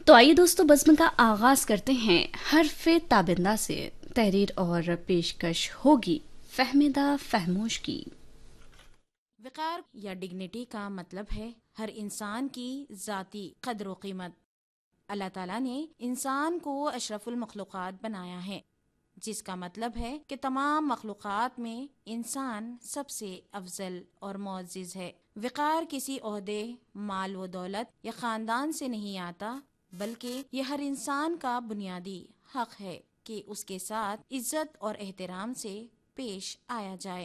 तो आइए दोस्तों, बज़्म का आगाज करते हैं हर्फ़े ताबिंदा से। तहरीर और पेशकश होगी फहमिदा फहमोश की। वक़ार या डिग्निटी का मतलब है हर इंसान की ज़ाती क़द्र व क़ीमत। अल्लाह ताला ने इंसान को अशरफुल मखलूक़ात बनाया है, जिसका मतलब है कि तमाम मखलूक़ात में इंसान सबसे अफजल और मुअज़्ज़ज़ है। वक़ार किसी ओहदे, माल व दौलत या ख़ानदान से नहीं आता, बल्कि ये हर इंसान का बुनियादी हक़ है कि उसके साथ इज्जत और एहतराम से पेश आया जाए।